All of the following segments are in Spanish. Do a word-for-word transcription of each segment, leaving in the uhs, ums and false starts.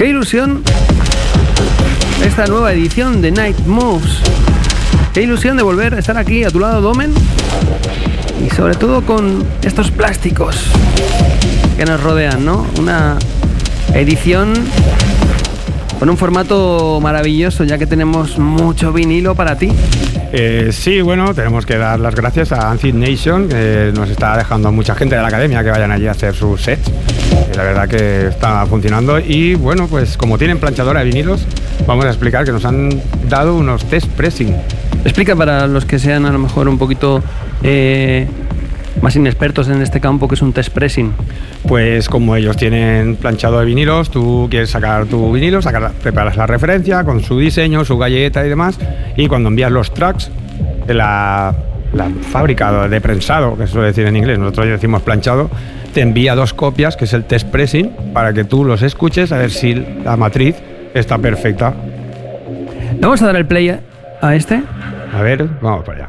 Qué ilusión esta nueva edición de Night Moves. Qué ilusión de volver a estar aquí a tu lado, Domen. Y sobre todo con estos plásticos que nos rodean, ¿no? Una edición con un formato maravilloso, ya que tenemos mucho vinilo para ti. Eh, sí, bueno, tenemos que dar las gracias a Acid Nation, que nos está dejando mucha gente de la academia que vayan allí a hacer sus sets. Y la verdad que está funcionando. Y bueno, pues como tienen planchadora de vinilos, vamos a explicar que nos han dado unos test pressing. Explica para los que sean a lo mejor un poquito eh, más inexpertos en este campo, que es un test pressing. Pues como ellos tienen planchado de vinilos, tú quieres sacar tu vinilo, sacar, preparas la referencia con su diseño, su galleta y demás, y cuando envías los tracks, la, la fábrica de prensado, que se suele decir en inglés, nosotros decimos planchado, te envía dos copias, que es el test pressing, para que tú los escuches a ver si la matriz está perfecta. ¿Le vamos a dar el play a este? A ver, vamos para allá.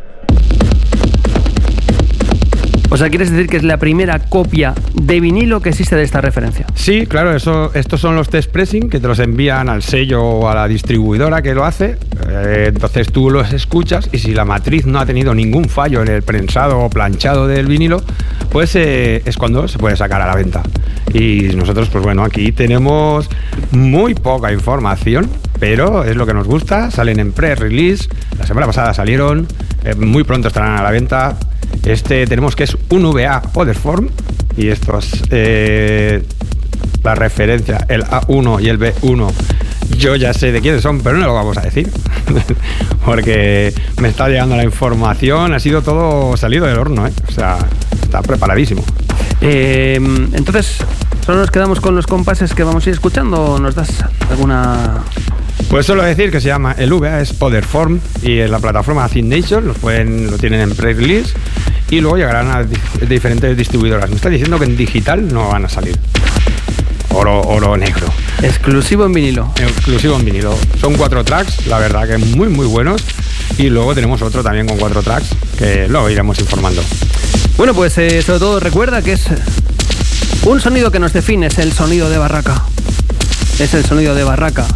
O sea, ¿quieres decir que es la primera copia de vinilo que existe de esta referencia? Sí, claro, eso, estos son los test pressing que te los envían al sello o a la distribuidora que lo hace. Eh, entonces tú los escuchas y si la matriz no ha tenido ningún fallo en el prensado o planchado del vinilo, pues eh, es cuando se puede sacar a la venta. Y nosotros, pues bueno, aquí tenemos muy poca información, pero es lo que nos gusta. Salen en pre-release, la semana pasada salieron, eh, muy pronto estarán a la venta. Este tenemos que es un V A Otherform y estos eh, la referencia, el A uno y el B uno, yo ya sé de quiénes son, pero no lo vamos a decir porque me está llegando la información, ha sido todo salido del horno, ¿eh? O sea, está preparadísimo. Eh, entonces, ¿solo nos quedamos con los compases que vamos a ir escuchando o nos das alguna...? Pues solo decir que se llama, el V A es Otherform y en la plataforma Acid Nation los pueden, lo tienen en pre-release y luego llegarán a di- diferentes distribuidoras. Me está diciendo que en digital no van a salir. Oro, oro negro. Exclusivo en vinilo. Exclusivo en vinilo. Son cuatro tracks, la verdad que muy muy buenos. Y luego tenemos otro también con cuatro tracks que luego iremos informando. Bueno, pues eh, sobre todo recuerda que es un sonido que nos define, es el sonido de Barraca. Es el sonido de Barraca.